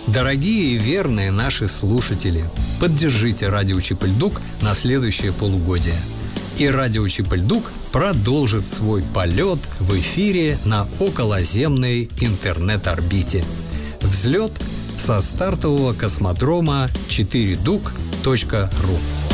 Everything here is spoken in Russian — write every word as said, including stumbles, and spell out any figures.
Дорогие и верные наши слушатели, поддержите радио Чип-и-Ль-Дук на следующее полугодие. И радио Чип-и-Ль-Дук продолжит свой полет в эфире на околоземной интернет-орбите. Взлет со стартового космодрома четыре дук точка ру.